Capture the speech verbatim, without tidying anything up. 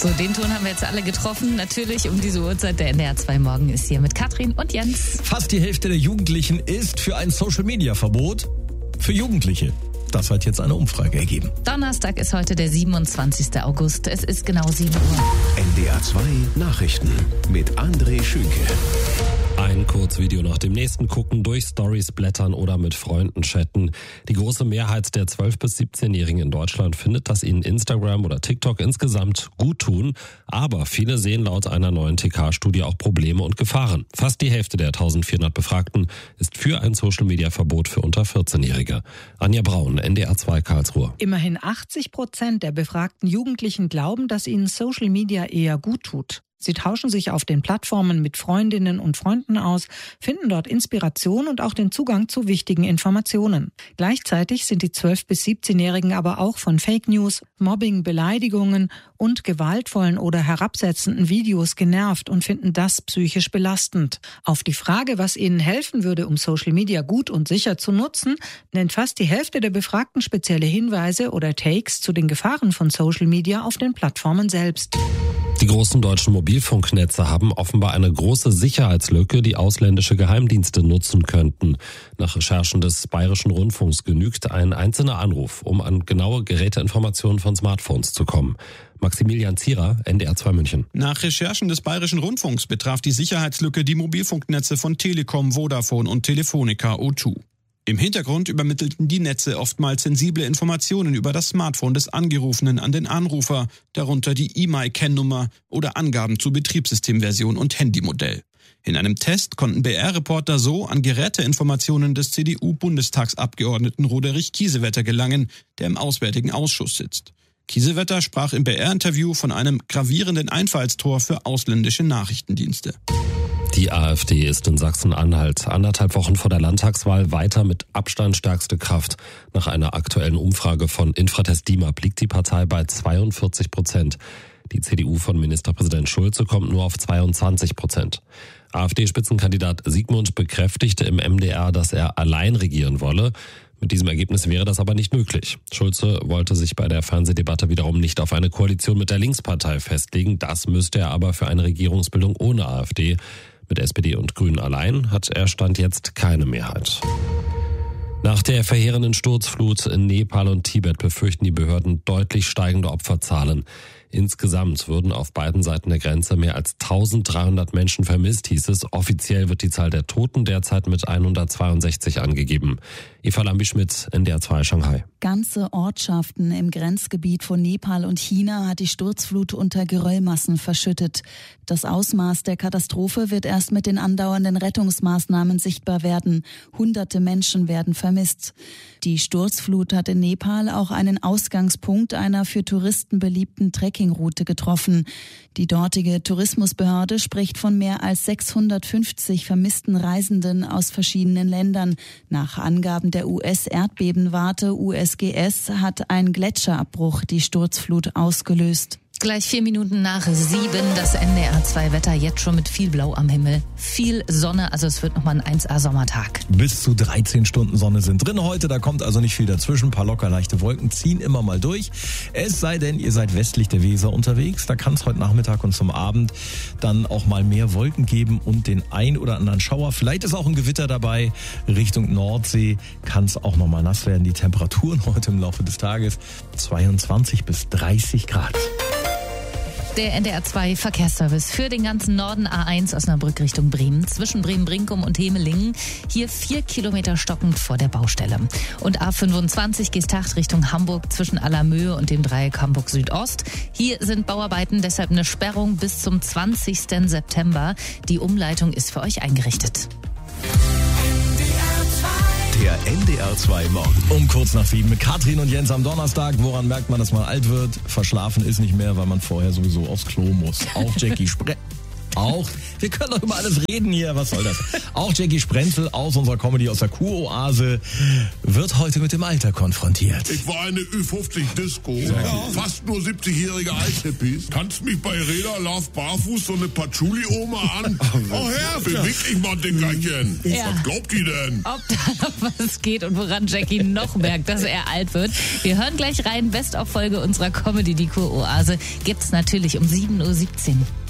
So, den Ton haben wir jetzt alle getroffen. Natürlich um diese Uhrzeit. Der N D R zwei Morgen ist hier mit Katrin und Jens. Fast die Hälfte der Jugendlichen ist für ein Social-Media-Verbot für Jugendliche. Das hat jetzt eine Umfrage ergeben. Donnerstag ist heute der siebenundzwanzigster August. Es ist genau sieben Uhr. N D R zwei Nachrichten mit André Schünke. Ein Kurzvideo nach dem nächsten gucken, durch Stories blättern oder mit Freunden chatten. Die große Mehrheit der zwölf- bis siebzehnjährigen in Deutschland findet, dass ihnen Instagram oder TikTok insgesamt gut tun. Aber viele sehen laut einer neuen T K-Studie auch Probleme und Gefahren. Fast die Hälfte der eintausendvierhundert Befragten ist für ein Social-Media-Verbot für unter vierzehn-Jährige. Anja Braun, N D R zwei Karlsruhe. Immerhin achtzig Prozent der befragten Jugendlichen glauben, dass ihnen Social Media eher gut tut. Sie tauschen sich auf den Plattformen mit Freundinnen und Freunden aus, finden dort Inspiration und auch den Zugang zu wichtigen Informationen. Gleichzeitig sind die zwölf- bis siebzehnjährigen aber auch von Fake News, Mobbing, Beleidigungen und gewaltvollen oder herabsetzenden Videos genervt und finden das psychisch belastend. Auf die Frage, was ihnen helfen würde, um Social Media gut und sicher zu nutzen, nennt fast die Hälfte der Befragten spezielle Hinweise oder Takes zu den Gefahren von Social Media auf den Plattformen selbst. Die großen deutschen Mobilfunknetze haben offenbar eine große Sicherheitslücke, die ausländische Geheimdienste nutzen könnten. Nach Recherchen des Bayerischen Rundfunks genügt ein einzelner Anruf, um an genaue Geräteinformationen von Smartphones zu kommen. Maximilian Zierer, N D R zwei München. Nach Recherchen des Bayerischen Rundfunks betraf die Sicherheitslücke die Mobilfunknetze von Telekom, Vodafone und Telefonica O zwei. Im Hintergrund übermittelten die Netze oftmals sensible Informationen über das Smartphone des Angerufenen an den Anrufer, darunter die E M I Kennnummer oder Angaben zu Betriebssystemversion und Handymodell. In einem Test konnten B R-Reporter so an Geräteinformationen des C D U-Bundestagsabgeordneten Roderich Kiesewetter gelangen, der im Auswärtigen Ausschuss sitzt. Kiesewetter sprach im B R-Interview von einem gravierenden Einfallstor für ausländische Nachrichtendienste. Die AfD ist in Sachsen-Anhalt anderthalb Wochen vor der Landtagswahl weiter mit Abstand stärkste Kraft. Nach einer aktuellen Umfrage von Infratest DIMAP liegt die Partei bei zweiundvierzig Prozent. Die C D U von Ministerpräsident Schulze kommt nur auf zweiundzwanzig Prozent. AfD-Spitzenkandidat Siegmund bekräftigte im M D R, dass er allein regieren wolle. Mit diesem Ergebnis wäre das aber nicht möglich. Schulze wollte sich bei der Fernsehdebatte wiederum nicht auf eine Koalition mit der Linkspartei festlegen. Das müsste er aber für eine Regierungsbildung ohne AfD. Mit S P D und Grünen allein hat er Stand jetzt keine Mehrheit. Nach der verheerenden Sturzflut in Nepal und Tibet befürchten die Behörden deutlich steigende Opferzahlen. Insgesamt würden auf beiden Seiten der Grenze mehr als eintausenddreihundert Menschen vermisst, hieß es. Offiziell wird die Zahl der Toten derzeit mit hundertzweiundsechzig angegeben. Eva Lambi-Schmidt, N D R zwei Shanghai. Ganze Ortschaften im Grenzgebiet von Nepal und China hat die Sturzflut unter Geröllmassen verschüttet. Das Ausmaß der Katastrophe wird erst mit den andauernden Rettungsmaßnahmen sichtbar werden. Hunderte Menschen werden vermisst. Die Sturzflut hat in Nepal auch einen Ausgangspunkt einer für Touristen beliebten Trekkingroute getroffen. Die dortige Tourismusbehörde spricht von mehr als sechshundertfünfzig vermissten Reisenden aus verschiedenen Ländern. Nach Angaben der U S-Erdbebenwarte U S G S hat ein Gletscherabbruch die Sturzflut ausgelöst. Gleich vier Minuten nach sieben, das N D R zwei Wetter, jetzt schon mit viel Blau am Himmel, viel Sonne, also es wird nochmal ein eins A-Sommertag. Bis zu dreizehn Stunden Sonne sind drin heute, da kommt also nicht viel dazwischen, ein paar locker leichte Wolken ziehen immer mal durch. Es sei denn, ihr seid westlich der Weser unterwegs, da kann es heute Nachmittag und zum Abend dann auch mal mehr Wolken geben und den ein oder anderen Schauer. Vielleicht ist auch ein Gewitter dabei, Richtung Nordsee kann es auch nochmal nass werden. Die Temperaturen heute im Laufe des Tages zweiundzwanzig bis dreißig Grad. Der N D R zwei Verkehrsservice für den ganzen Norden A eins Osnabrück Richtung Bremen, zwischen Bremen-Brinkum und Hemelingen. Hier vier Kilometer stockend vor der Baustelle. Und A fünfundzwanzig Geesthacht Richtung Hamburg zwischen Allermöhe und dem Dreieck Hamburg Südost. Hier sind Bauarbeiten, deshalb eine Sperrung bis zum zwanzigsten September. Die Umleitung ist für euch eingerichtet. Der N D R zwei Morgen. Um kurz nach sieben mit Katrin und Jens am Donnerstag. Woran merkt man, dass man alt wird? Verschlafen ist nicht mehr, weil man vorher sowieso aufs Klo muss. Auch Jackie Spre... Auch, wir können doch über alles reden hier, was soll das? Auch Jackie Sprenzel aus unserer Comedy, aus der Kuroase, wird heute mit dem Alter konfrontiert. Ich war eine Ü fünfzig Disco, ja. Fast nur siebzigjährige Eishippies. Kannst mich bei Reda Love barfuß so eine Patchouli-Oma an? Oh Herr, beweg dich mal, Dickerchen. Ja. Was glaubt die denn? Ob da noch was geht und woran Jackie noch merkt, dass er alt wird. Wir hören gleich rein. Best-of-Folge unserer Comedy, die Kuroase, gibt's natürlich um sieben Uhr siebzehn.